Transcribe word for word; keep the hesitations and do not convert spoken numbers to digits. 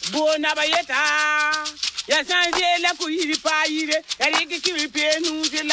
Bona bayeta. Ya sanje la kuiri paire. Eriki kiri penu